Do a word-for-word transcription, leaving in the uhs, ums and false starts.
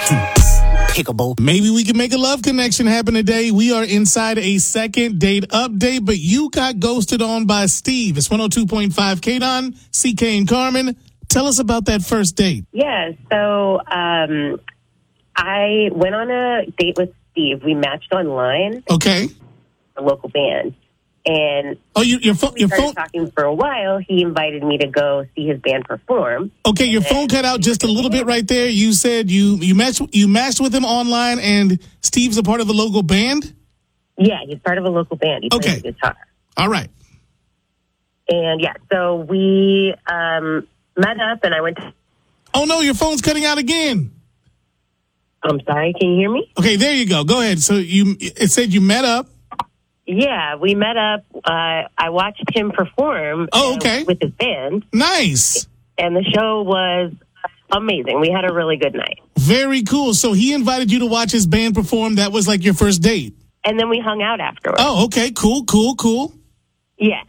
Pickable. Maybe we can make a love connection happen today. We are inside a second date update, but you got ghosted on by Steve. It's one oh two point five K D O N, C K and Carmen. Tell us about that first date. Yeah, so um, I went on a date with Steve. We matched online. Okay. A local band. And oh, you, your phone, we your started phone. talking for a while. He invited me to go see his band perform. Okay, your phone cut out just a little bit right there. You said you you matched you matched with him online, and Steve's a part of a local band. Yeah, he's part of a local band. He plays Okay. the guitar. All right. And yeah, so we um, met up, and I went. To- oh no, your phone's cutting out again. I'm sorry. Can you hear me? Okay, there you go. Go ahead. So you it said you met up. Yeah, we met up. Uh, I watched him perform. Oh, okay. Uh, with his band. Nice. And the show was amazing. We had a really good night. Very cool. So he invited you to watch his band perform. That was like your first date. And then we hung out afterwards. Oh, okay. Cool, cool, cool. Yeah.